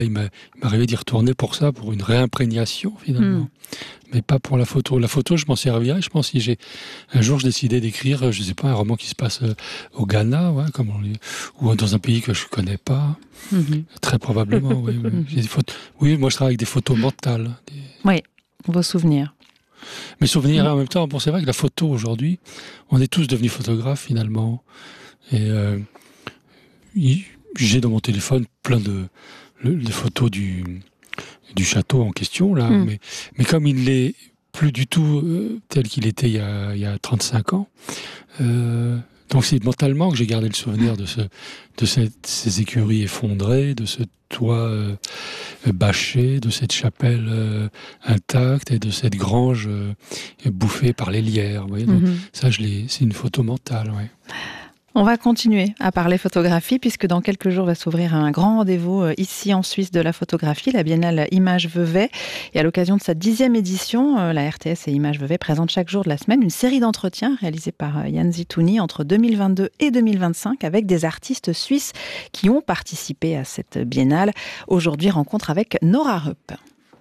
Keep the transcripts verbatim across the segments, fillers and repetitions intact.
Il m'a, il m'arrivait d'y retourner pour ça, pour une réimprégnation finalement, mmh. mais pas pour la photo. La photo, je m'en servirais, je pense, si j'ai un jour je décidais d'écrire, je ne sais pas, un roman qui se passe au Ghana, ouais, comme on, ou dans un pays que je ne connais pas, mmh. très probablement. oui, oui. J'ai des photos, oui, moi je travaille avec des photos mentales. Des... Oui, vos souvenirs. Mes souvenirs, mmh. en même temps, bon, c'est vrai que la photo aujourd'hui, on est tous devenus photographes finalement. Et euh, j'ai dans mon téléphone plein de le, les photos du, du château en question, là. Mmh. Mais, mais comme il n'est plus du tout euh, tel qu'il était il y a, il y a trente-cinq ans, euh, donc c'est mentalement que j'ai gardé le souvenir de, ce, de cette, ces écuries effondrées, de ce toit euh, bâché, de cette chapelle euh, intacte et de cette grange euh, bouffée par les lierres. Vous voyez, donc, mmh. ça, je l'ai, c'est une photo mentale, ouais. On va continuer à parler photographie puisque dans quelques jours va s'ouvrir un grand rendez-vous ici en Suisse de la photographie, la Biennale Images Vevey. Et à l'occasion de sa dixième édition, la R T S et Images Vevey présentent chaque jour de la semaine une série d'entretiens réalisés par Yann Zitouni entre deux mille vingt-deux et deux mille vingt-cinq avec des artistes suisses qui ont participé à cette biennale. Aujourd'hui, rencontre avec Nora Rupp.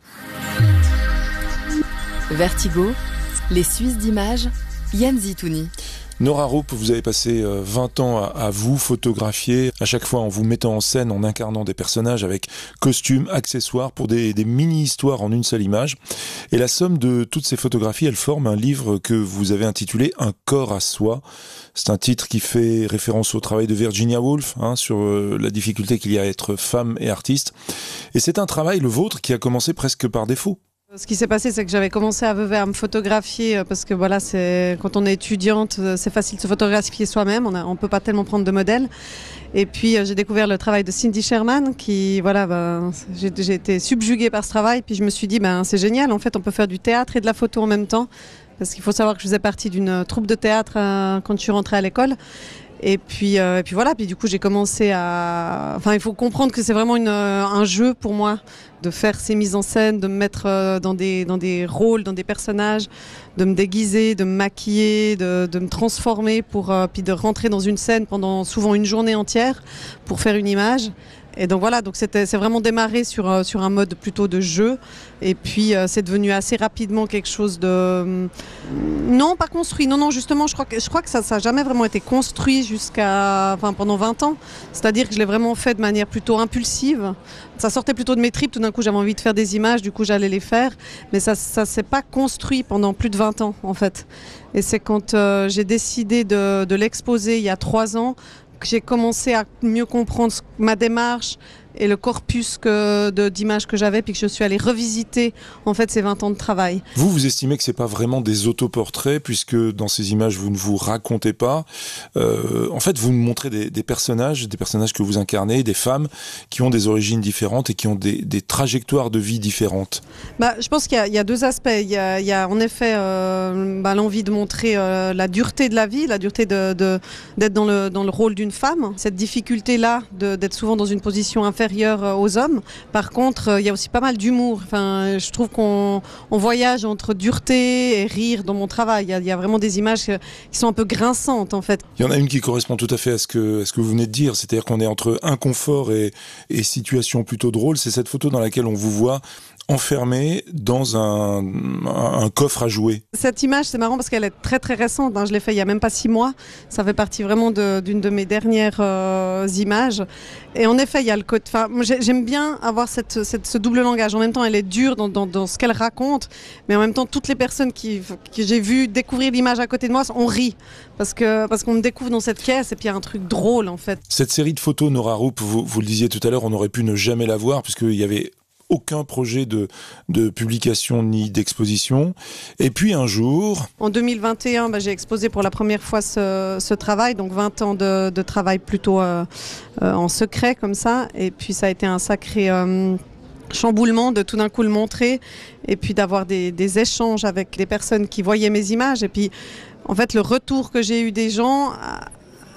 Vertigo, les Suisses d'images, Yann Zitouni. Nora Rupp, vous avez passé vingt ans à, à vous photographier, à chaque fois en vous mettant en scène, en incarnant des personnages avec costumes, accessoires, pour des, des mini-histoires en une seule image. Et la somme de toutes ces photographies, elle forme un livre que vous avez intitulé « Un corps à soi ». C'est un titre qui fait référence au travail de Virginia Woolf, hein, sur euh, la difficulté qu'il y a à être femme et artiste. Et c'est un travail, le vôtre, qui a commencé presque par défaut. Ce qui s'est passé, c'est que j'avais commencé à Vevey à me photographier parce que voilà, c'est, quand on est étudiante, c'est facile de se photographier soi-même, on ne peut pas tellement prendre de modèles. Et puis j'ai découvert le travail de Cindy Sherman, qui, voilà, ben, j'ai, j'ai été subjuguée par ce travail, puis je me suis dit, ben, c'est génial, en fait, on peut faire du théâtre et de la photo en même temps, parce qu'il faut savoir que je faisais partie d'une troupe de théâtre euh, quand je suis rentrée à l'école. Et puis, euh, et puis voilà, puis du coup j'ai commencé à... Enfin, il faut comprendre que c'est vraiment une, un jeu pour moi de faire ces mises en scène, de me mettre euh, dans, des, dans des rôles, dans des personnages, de me déguiser, de me maquiller, de, de me transformer, pour, euh, puis de rentrer dans une scène pendant souvent une journée entière pour faire une image. Et donc voilà, donc c'était, c'est vraiment démarré sur, euh, sur un mode plutôt de jeu. Et puis euh, c'est devenu assez rapidement quelque chose de... Euh, non, pas construit. Non, non, justement, je crois que, je crois que ça n'a jamais vraiment été construit jusqu'à... Enfin, pendant vingt ans. C'est-à-dire que je l'ai vraiment fait de manière plutôt impulsive. Ça sortait plutôt de mes tripes. Tout d'un coup, j'avais envie de faire des images. Du coup, j'allais les faire. Mais ça ne s'est pas construit pendant plus de vingt ans, en fait. Et c'est quand euh, j'ai décidé de, de l'exposer il y a trois ans que j'ai commencé à mieux comprendre ma démarche et le corpus que, de, d'images que j'avais, puis que je suis allée revisiter en fait ces vingt ans de travail. Vous, vous estimez que c'est pas vraiment des autoportraits, puisque dans ces images, vous ne vous racontez pas. Euh, en fait, vous nous montrez des, des personnages, des personnages que vous incarnez, des femmes qui ont des origines différentes et qui ont des, des trajectoires de vie différentes. Bah, je pense qu'il y a, il y a deux aspects. Il y a, il y a en effet euh, bah, l'envie de montrer euh, la dureté de la vie, la dureté de, de, d'être dans le, dans le rôle d'une femme, cette difficulté-là de, d'être souvent dans une position inférieure aux hommes. Par contre, il y a aussi pas mal d'humour. Enfin, je trouve qu'on on voyage entre dureté et rire dans mon travail. Il y a, il y a vraiment des images qui sont un peu grinçantes, en fait. Il y en a une qui correspond tout à fait à ce que, à ce que vous venez de dire. C'est-à-dire qu'on est entre inconfort et, et situation plutôt drôle. C'est cette photo dans laquelle on vous voit enfermé dans un, un, un coffre à jouets. Cette image, c'est marrant parce qu'elle est très très récente, hein. Je l'ai fait il n'y a même pas six mois. Ça fait partie vraiment de, d'une de mes dernières euh, images. Et en effet, il y a le côté... Enfin, j'aime bien avoir cette, cette, ce double langage. En même temps, elle est dure dans, dans, dans ce qu'elle raconte, mais en même temps, toutes les personnes qui, que j'ai vues découvrir l'image à côté de moi, on rit. Parce, que, parce qu'on me découvre dans cette caisse et puis il y a un truc drôle, en fait. Cette série de photos, Nora Rupp, vous, vous le disiez tout à l'heure, on aurait pu ne jamais la voir, puisqu'il y avait aucun projet de, de publication ni d'exposition. Et puis un jour... En deux mille vingt et un, bah, j'ai exposé pour la première fois ce, ce travail, donc vingt ans de, de travail plutôt euh, euh, en secret comme ça. Et puis ça a été un sacré euh, chamboulement de tout d'un coup le montrer et puis d'avoir des, des échanges avec les personnes qui voyaient mes images. Et puis en fait le retour que j'ai eu des gens...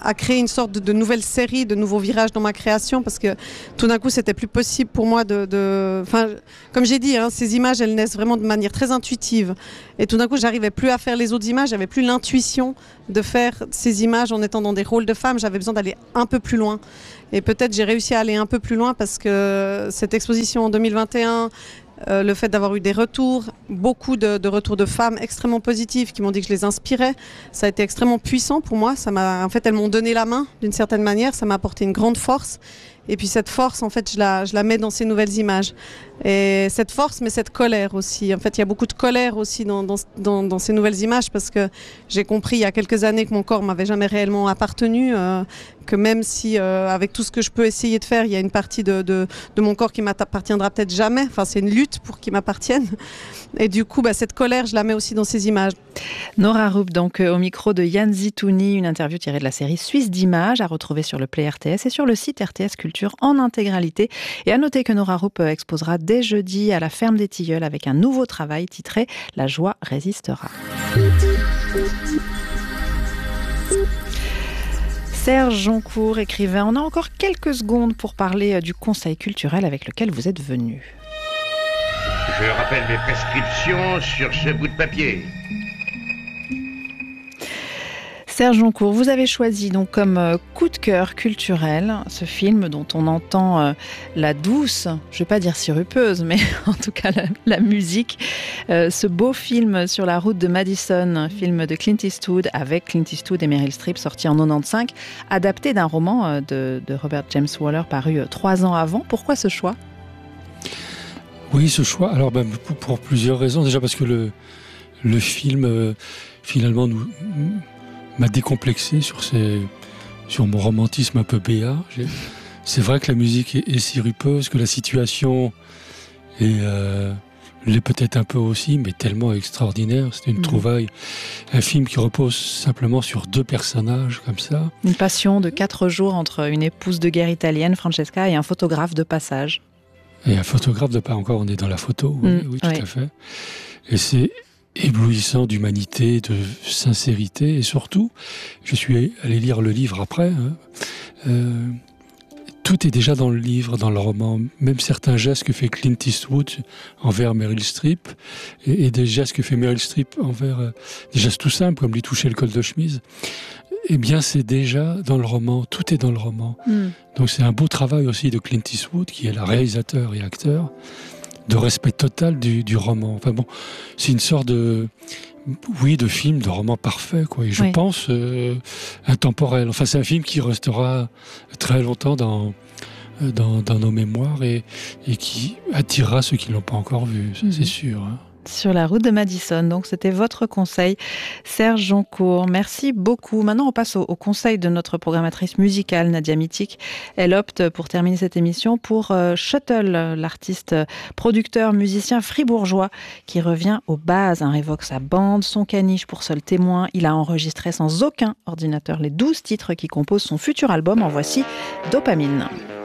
à créer une sorte de, de nouvelle série, de nouveaux virages dans ma création, parce que tout d'un coup, c'était plus possible pour moi de... de... Enfin, comme j'ai dit, hein, ces images, elles naissent vraiment de manière très intuitive. Et tout d'un coup, j'arrivais plus à faire les autres images, j'avais plus l'intuition de faire ces images en étant dans des rôles de femmes. J'avais besoin d'aller un peu plus loin. Et peut-être j'ai réussi à aller un peu plus loin parce que cette exposition en deux mille vingt et un... Euh, le fait d'avoir eu des retours, beaucoup de, de retours de femmes extrêmement positifs qui m'ont dit que je les inspirais, ça a été extrêmement puissant pour moi. Ça m'a, en fait, elles m'ont donné la main d'une certaine manière, ça m'a apporté une grande force. Et puis cette force, en fait, je la, je la mets dans ces nouvelles images. Et cette force, mais cette colère aussi. En fait, il y a beaucoup de colère aussi dans, dans, dans, dans ces nouvelles images parce que j'ai compris il y a quelques années que mon corps m'avait jamais réellement appartenu, euh, que même si, euh, avec tout ce que je peux essayer de faire, il y a une partie de, de, de mon corps qui m'appartiendra peut-être jamais. Enfin, c'est une lutte pour qu'il m'appartienne. Et du coup, bah, cette colère, je la mets aussi dans ces images. Nora Rupp, donc euh, au micro de Yann Zitouni, une interview tirée de la série Suisse d'images à retrouver sur le Play R T S et sur le site R T S Culture en intégralité. Et à noter que Nora Rupp exposera dès jeudi à la Ferme des Tilleuls avec un nouveau travail titré « La joie résistera ». Serge Joncourt, écrivain, on a encore quelques secondes pour parler du conseil culturel avec lequel vous êtes venu. Je rappelle mes prescriptions sur ce bout de papier. Serge Joncourt, vous avez choisi donc comme coup de cœur culturel ce film dont on entend la douce, je ne vais pas dire sirupeuse, mais en tout cas la, la musique. Euh, ce beau film sur la route de Madison, film de Clint Eastwood avec Clint Eastwood et Meryl Streep, sorti en quatre-vingt-quinze, adapté d'un roman de, de Robert James Waller paru trois ans avant. Pourquoi ce choix ? Oui, ce choix, alors ben, pour, pour plusieurs raisons. Déjà parce que le, le film, euh, finalement, nous, m'a décomplexé sur, ces, sur mon romantisme un peu béat. J'ai, c'est vrai que la musique est, est sirupeuse, que la situation est, euh, l'est peut-être un peu aussi, mais tellement extraordinaire. C'est une mmh. trouvaille. Un film qui repose simplement sur deux personnages, comme ça. Une passion de quatre jours entre une épouse de guerre italienne, Francesca, et un photographe de passage. Et un photographe de pas encore, on est dans la photo, oui, mmh, oui tout oui. à fait. Et c'est éblouissant d'humanité, de sincérité, et surtout, je suis allé lire le livre après, hein, euh, tout est déjà dans le livre, dans le roman, même certains gestes que fait Clint Eastwood envers Meryl Streep, et, et des gestes que fait Meryl Streep envers, euh, des gestes tout simples, comme lui toucher le col de chemise, eh bien c'est déjà dans le roman, tout est dans le roman. Mm. Donc c'est un beau travail aussi de Clint Eastwood, qui est le réalisateur et acteur, de respect total du, du roman. Enfin bon, c'est une sorte de, oui, de film, de roman parfait, quoi. Et je oui. pense euh, intemporel. Enfin, c'est un film qui restera très longtemps dans dans, dans nos mémoires et, et qui attirera ceux qui l'ont pas encore vu, ça, mmh. c'est sûr. Hein. Sur la route de Madison, donc c'était votre conseil, Serge Joncourt. Merci beaucoup. Maintenant, on passe au, au conseil de notre programmatrice musicale, Nadia Mitic. Elle opte, pour terminer cette émission, pour euh, Shuttle, l'artiste producteur, musicien fribourgeois qui revient aux bases, hein, évoque sa bande, son caniche pour seul témoin. Il a enregistré sans aucun ordinateur les douze titres qui composent son futur album. En voici Dopamine.